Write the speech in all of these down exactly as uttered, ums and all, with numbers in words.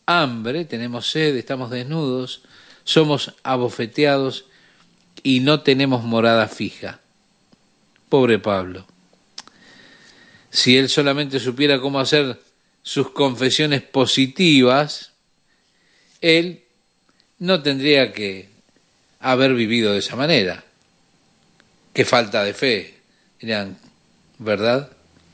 hambre, tenemos sed, estamos desnudos, somos abofeteados y no tenemos morada fija. Pobre Pablo. Si él solamente supiera cómo hacer sus confesiones positivas, él no tendría que haber vivido de esa manera. Qué falta de fe, dirán, ¿verdad?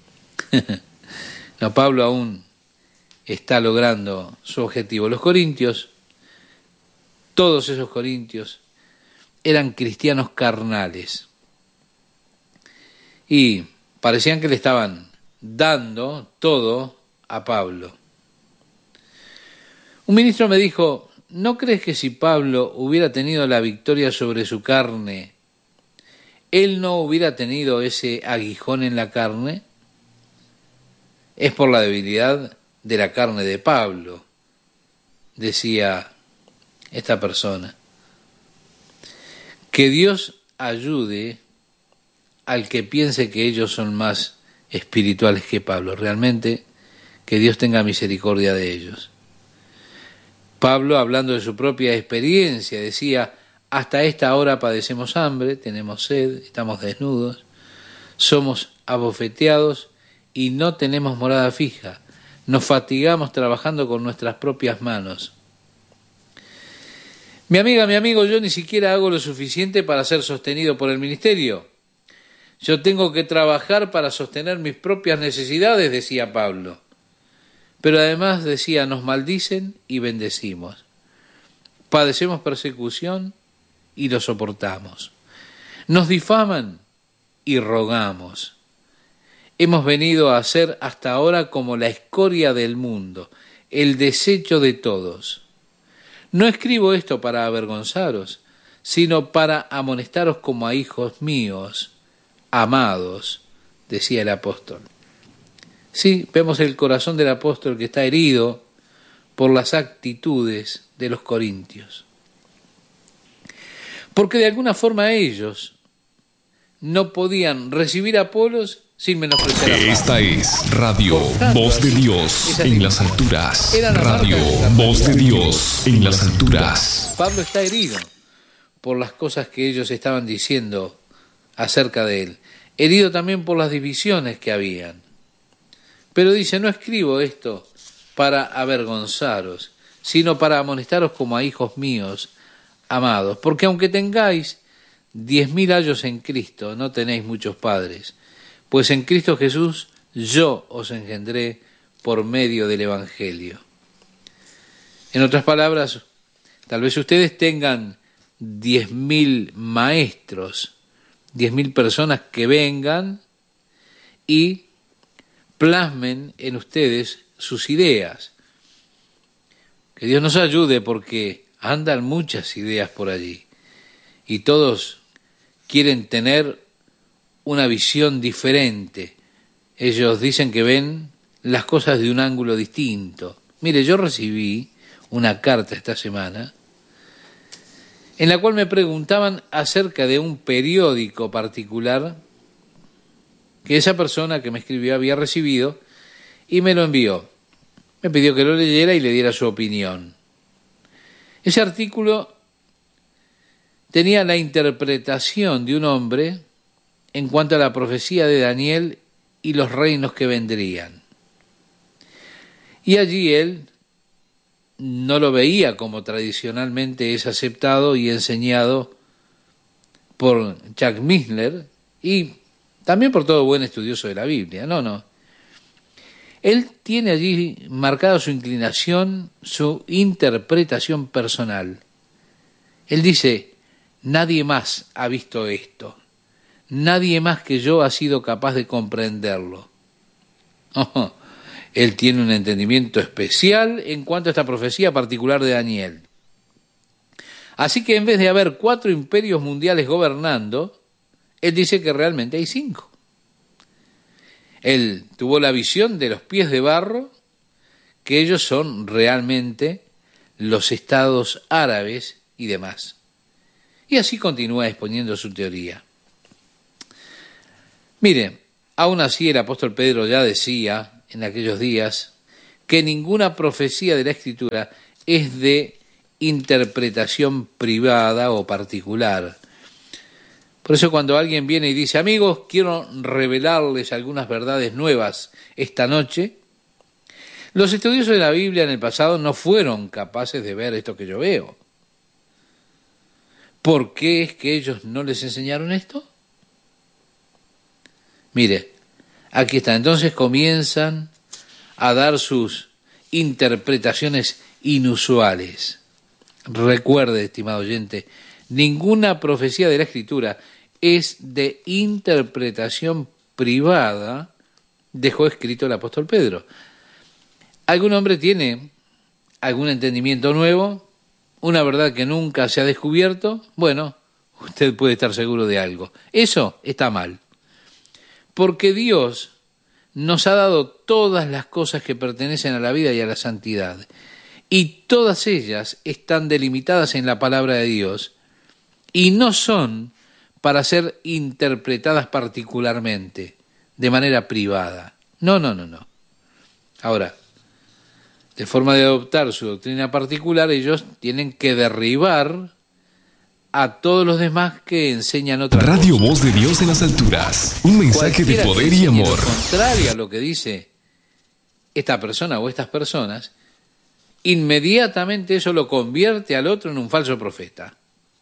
No, Pablo aún está logrando su objetivo. Los corintios, todos esos corintios, eran cristianos carnales y parecían que le estaban dando todo a Pablo. Un ministro me dijo, ¿no crees que si Pablo hubiera tenido la victoria sobre su carne, él no hubiera tenido ese aguijón en la carne? Es por la debilidad de la carne de Pablo, decía esta persona. Que Dios ayude al que piense que ellos son más espirituales que Pablo. Realmente, que Dios tenga misericordia de ellos. Pablo, hablando de su propia experiencia, decía, hasta esta hora padecemos hambre, tenemos sed, estamos desnudos, somos abofeteados y no tenemos morada fija. Nos fatigamos trabajando con nuestras propias manos. Mi amiga, mi amigo, yo ni siquiera hago lo suficiente para ser sostenido por el ministerio. Yo tengo que trabajar para sostener mis propias necesidades, decía Pablo. Pero además decía, nos maldicen y bendecimos. Padecemos persecución y lo soportamos. Nos difaman y rogamos. Hemos venido a ser hasta ahora como la escoria del mundo, el desecho de todos. No escribo esto para avergonzaros, sino para amonestaros como a hijos míos, amados, decía el apóstol. Sí, vemos el corazón del apóstol que está herido por las actitudes de los corintios. Porque de alguna forma ellos no podían recibir a Apolos sin menospreciar a Pablo. Esta es Radio Voz de Dios en las alturas. Radio Voz de Dios en las alturas. Pablo está herido por las cosas que ellos estaban diciendo acerca de él. Herido también por las divisiones que habían. Pero dice, no escribo esto para avergonzaros, sino para amonestaros como a hijos míos, amados. Porque aunque tengáis diez mil años en Cristo, no tenéis muchos padres. Pues en Cristo Jesús yo os engendré por medio del Evangelio. En otras palabras, tal vez ustedes tengan diez mil maestros, diez mil personas que vengan y plasmen en ustedes sus ideas. Que Dios nos ayude porque andan muchas ideas por allí y todos quieren tener una visión diferente. Ellos dicen que ven las cosas de un ángulo distinto. Mire, yo recibí una carta esta semana en la cual me preguntaban acerca de un periódico particular que esa persona que me escribió había recibido y me lo envió. Me pidió que lo leyera y le diera su opinión. Ese artículo tenía la interpretación de un hombre en cuanto a la profecía de Daniel y los reinos que vendrían. Y allí él no lo veía como tradicionalmente es aceptado y enseñado por Chuck Missler y también por todo buen estudioso de la Biblia. No, no. Él tiene allí marcada su inclinación, su interpretación personal. Él dice, nadie más ha visto esto. Nadie más que yo ha sido capaz de comprenderlo. Oh, él tiene un entendimiento especial en cuanto a esta profecía particular de Daniel. Así que en vez de haber cuatro imperios mundiales gobernando, él dice que realmente hay cinco. Él tuvo la visión de los pies de barro, que ellos son realmente los estados árabes y demás. Y así continúa exponiendo su teoría. Mire, aún así el apóstol Pedro ya decía en aquellos días que ninguna profecía de la Escritura es de interpretación privada o particular. Por eso cuando alguien viene y dice, amigos, quiero revelarles algunas verdades nuevas esta noche, los estudiosos de la Biblia en el pasado no fueron capaces de ver esto que yo veo. ¿Por qué es que ellos no les enseñaron esto? Mire, aquí está. Entonces comienzan a dar sus interpretaciones inusuales. Recuerde, estimado oyente, ninguna profecía de la Escritura es de interpretación privada, dejó escrito el apóstol Pedro. ¿Algún hombre tiene algún entendimiento nuevo? ¿Una verdad que nunca se ha descubierto? Bueno, usted puede estar seguro de algo. Eso está mal. Porque Dios nos ha dado todas las cosas que pertenecen a la vida y a la santidad. Y todas ellas están delimitadas en la palabra de Dios y no son para ser interpretadas particularmente, de manera privada. No, no, no, no. Ahora, de forma de adoptar su doctrina particular, ellos tienen que derribar a todos los demás que enseñan otra cosa. Radio Voz de Dios en las alturas. Un mensaje de poder y amor. Contrario a lo que dice esta persona o estas personas, inmediatamente eso lo convierte al otro en un falso profeta.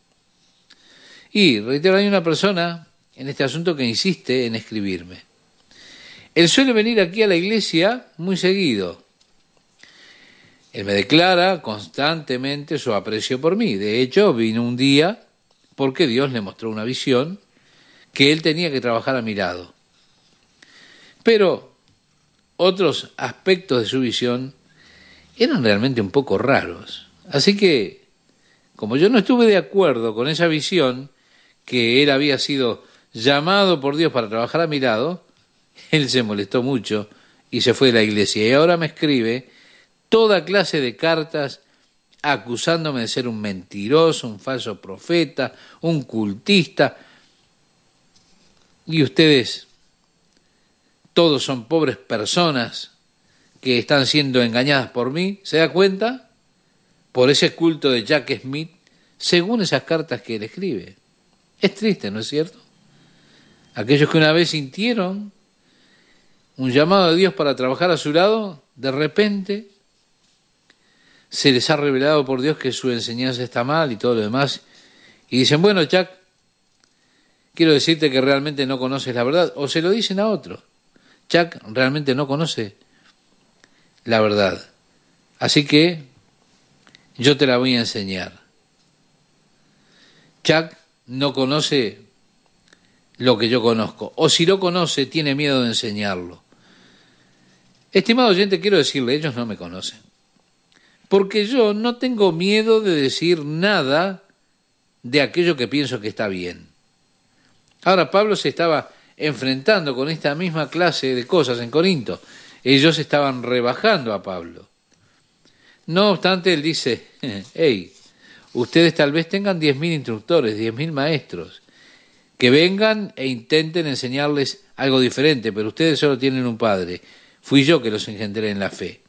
Y, reitero, hay una persona en este asunto que insiste en escribirme. Él suele venir aquí a la iglesia muy seguido. Él me declara constantemente su aprecio por mí. De hecho, vino un día porque Dios le mostró una visión que él tenía que trabajar a mi lado. Pero otros aspectos de su visión eran realmente un poco raros. Así que, como yo no estuve de acuerdo con esa visión, que él había sido llamado por Dios para trabajar a mi lado, él se molestó mucho y se fue de la iglesia. Y ahora me escribe toda clase de cartas acusándome de ser un mentiroso, un falso profeta, un cultista. Y ustedes, todos son pobres personas que están siendo engañadas por mí, ¿se da cuenta? Por ese culto de Jack Smith, según esas cartas que él escribe. Es triste, ¿no es cierto? Aquellos que una vez sintieron un llamado de Dios para trabajar a su lado, de repente se les ha revelado por Dios que su enseñanza está mal y todo lo demás, y dicen, bueno, Jack, quiero decirte que realmente no conoces la verdad, o se lo dicen a otro, Jack realmente no conoce la verdad, así que yo te la voy a enseñar. Jack no conoce lo que yo conozco, o si lo conoce, tiene miedo de enseñarlo. Estimado oyente, quiero decirle, ellos no me conocen, porque yo no tengo miedo de decir nada de aquello que pienso que está bien. Ahora, Pablo se estaba enfrentando con esta misma clase de cosas en Corinto. Ellos estaban rebajando a Pablo. No obstante, él dice, hey, ustedes tal vez tengan diez mil instructores, diez mil maestros, que vengan e intenten enseñarles algo diferente, pero ustedes solo tienen un padre. Fui yo que los engendré en la fe.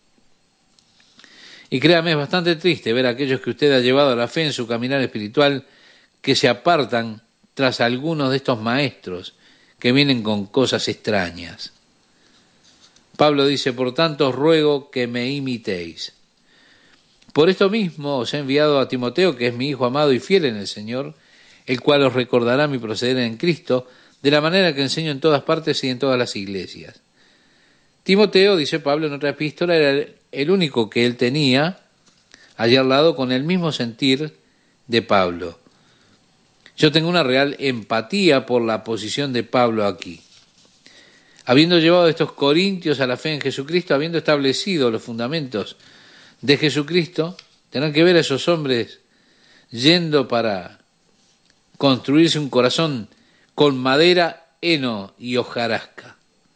Y créame, es bastante triste ver a aquellos que usted ha llevado a la fe en su caminar espiritual que se apartan tras algunos de estos maestros que vienen con cosas extrañas. Pablo dice, por tanto os ruego que me imitéis. Por esto mismo os he enviado a Timoteo, que es mi hijo amado y fiel en el Señor, el cual os recordará mi proceder en Cristo, de la manera que enseño en todas partes y en todas las iglesias. Timoteo, dice Pablo en otra epístola, era el único que él tenía allí al lado con el mismo sentir de Pablo. Yo tengo una real empatía por la posición de Pablo aquí. Habiendo llevado a estos corintios a la fe en Jesucristo, habiendo establecido los fundamentos de Jesucristo, tendrán que ver a esos hombres yendo para construirse un corazón con madera, heno y hojarasca.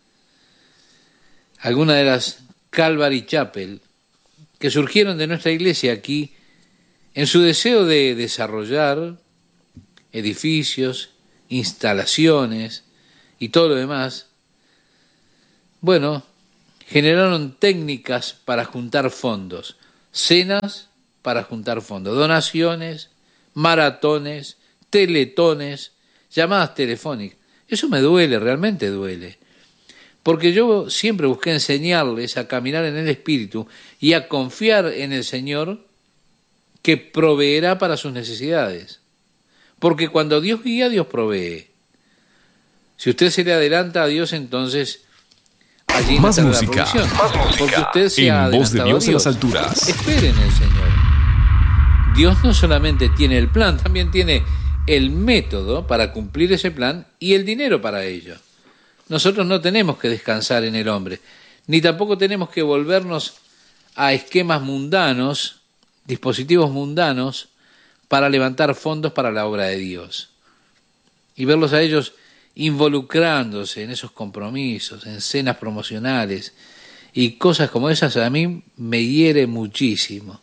Algunas de las Calvary Chapel que surgieron de nuestra iglesia aquí en su deseo de desarrollar edificios, instalaciones y todo lo demás, bueno, generaron técnicas para juntar fondos, cenas para juntar fondos, donaciones, maratones, teletones, llamadas telefónicas. Eso me duele, realmente duele, porque yo siempre busqué enseñarles a caminar en el Espíritu y a confiar en el Señor, que proveerá para sus necesidades. Porque cuando Dios guía, Dios provee. Si usted se le adelanta a Dios, entonces allí más no música, la más música. Porque usted se ha en voz de Dios a Dios. En las alturas. Espere en el Señor. Dios no solamente tiene el plan, también tiene el método para cumplir ese plan y el dinero para ello. Nosotros no tenemos que descansar en el hombre, ni tampoco tenemos que volvernos a esquemas mundanos, dispositivos mundanos, para levantar fondos para la obra de Dios. Y verlos a ellos involucrándose en esos compromisos, en cenas promocionales y cosas como esas, a mí me hiere muchísimo.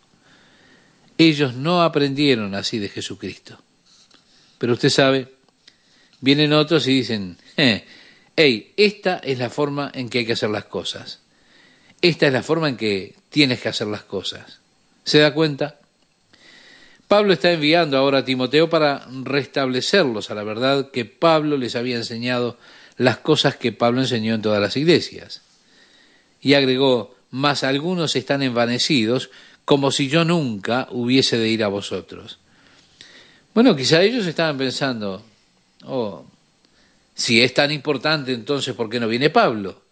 Ellos no aprendieron así de Jesucristo. Pero usted sabe, vienen otros y dicen, eh, hey, esta es la forma en que hay que hacer las cosas. Esta es la forma en que tienes que hacer las cosas. ¿Se da cuenta? Pablo está enviando ahora a Timoteo para restablecerlos a la verdad que Pablo les había enseñado, las cosas que Pablo enseñó en todas las iglesias. Y agregó, mas algunos están envanecidos, como si yo nunca hubiese de ir a vosotros. Bueno, quizá ellos estaban pensando, oh, si es tan importante, entonces ¿por qué no viene Pablo?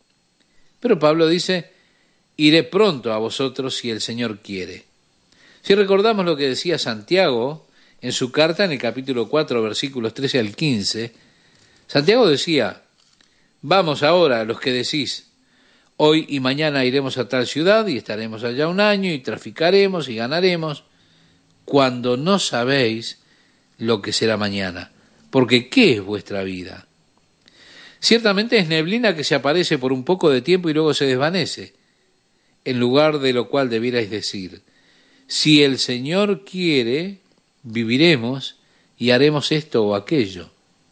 Pero Pablo dice, iré pronto a vosotros si el Señor quiere. Si recordamos lo que decía Santiago en su carta en el capítulo cuatro, versículos trece al quince, Santiago decía, vamos ahora los que decís, hoy y mañana iremos a tal ciudad y estaremos allá un año y traficaremos y ganaremos, cuando no sabéis lo que será mañana, porque ¿qué es vuestra vida? Ciertamente es neblina que se aparece por un poco de tiempo y luego se desvanece, en lugar de lo cual debierais decir, si el Señor quiere, viviremos y haremos esto o aquello.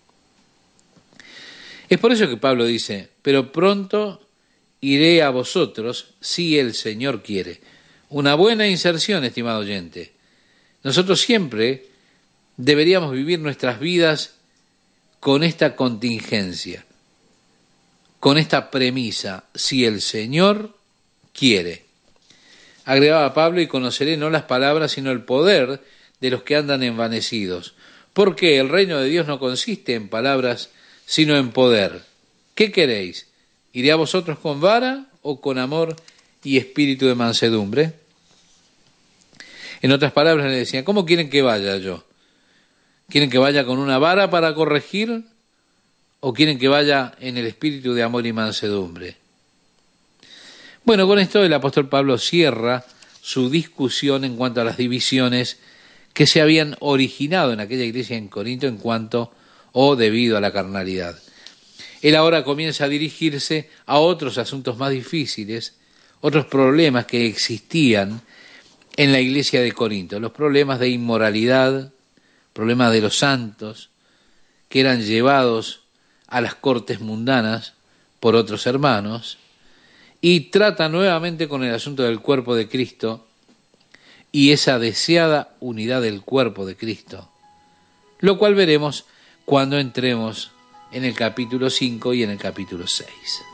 Es por eso que Pablo dice, pero pronto iré a vosotros si el Señor quiere. Una buena inserción, estimado oyente. Nosotros siempre deberíamos vivir nuestras vidas con esta contingencia, con esta premisa, si el Señor quiere. Agregaba Pablo, y conoceré no las palabras, sino el poder de los que andan envanecidos. Porque el reino de Dios no consiste en palabras, sino en poder. ¿Qué queréis? ¿Iré a vosotros con vara o con amor y espíritu de mansedumbre? En otras palabras le decían, ¿cómo quieren que vaya yo? ¿Quieren que vaya con una vara para corregir? ¿O quieren que vaya en el espíritu de amor y mansedumbre? Bueno, con esto el apóstol Pablo cierra su discusión en cuanto a las divisiones que se habían originado en aquella iglesia en Corinto en cuanto o debido a la carnalidad. Él ahora comienza a dirigirse a otros asuntos más difíciles, otros problemas que existían en la iglesia de Corinto, los problemas de inmoralidad, problemas de los santos, que eran llevados a las cortes mundanas por otros hermanos, y trata nuevamente con el asunto del cuerpo de Cristo y esa deseada unidad del cuerpo de Cristo, lo cual veremos cuando entremos en el capítulo cinco y en el capítulo seis.